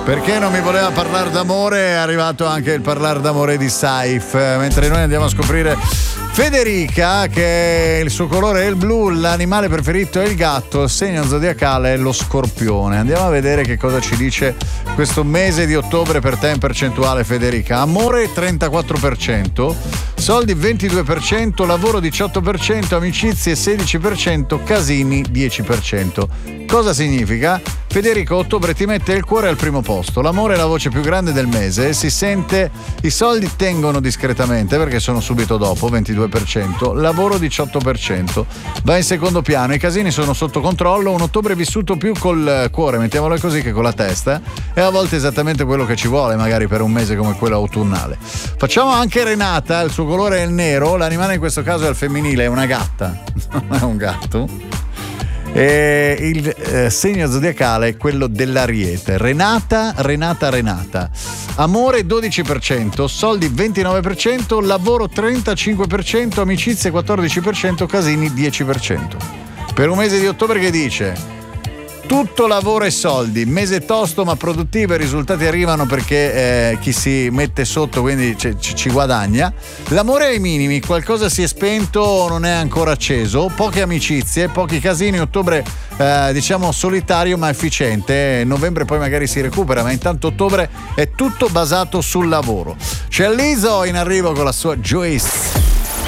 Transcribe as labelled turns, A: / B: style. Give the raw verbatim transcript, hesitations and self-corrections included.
A: Perché non mi voleva parlare d'amore, è arrivato anche il parlare d'amore di Saif, mentre noi andiamo a scoprire Federica, che il suo colore è il blu, l'animale preferito è il gatto, il segno zodiacale è lo scorpione. Andiamo a vedere che cosa ci dice questo mese di ottobre per te in percentuale, Federica. Amore trentaquattro per cento, soldi ventidue per cento, lavoro diciotto per cento, amicizie sedici per cento, casini dieci per cento. Cosa significa? Federico, ottobre ti mette il cuore al primo posto, l'amore è la voce più grande del mese, si sente, i soldi tengono discretamente perché sono subito dopo, ventidue per cento, lavoro diciotto per cento, va in secondo piano, i casini sono sotto controllo, un ottobre vissuto più col cuore, mettiamolo così, che con la testa, e a volte esattamente quello che ci vuole magari per un mese come quello autunnale. Facciamo anche Renata, il suo colore è il nero, l'animale in questo caso è il femminile, è una gatta, non è un gatto. E il eh, segno zodiacale è quello dell'Ariete. Renata, Renata, Renata. Amore dodici per cento, soldi ventinove per cento, lavoro trentacinque per cento, amicizie quattordici per cento, casini dieci per cento. Per un mese di ottobre che dice: tutto lavoro e soldi, mese tosto ma produttivo, i risultati arrivano perché eh, chi si mette sotto quindi ci, ci guadagna. L'amore ai minimi, qualcosa si è spento o non è ancora acceso, poche amicizie, pochi casini, ottobre eh, diciamo solitario ma efficiente, novembre poi magari si recupera, ma intanto ottobre è tutto basato sul lavoro. C'è Lizzo in arrivo con la sua Joyce.